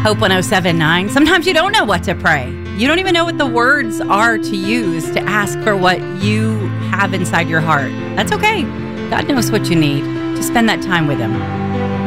Hope 107.9. Sometimes you don't know what to pray. You don't even know what the words are to use to ask for what you have inside your heart. That's okay. God knows what you need. Just spend that time with Him.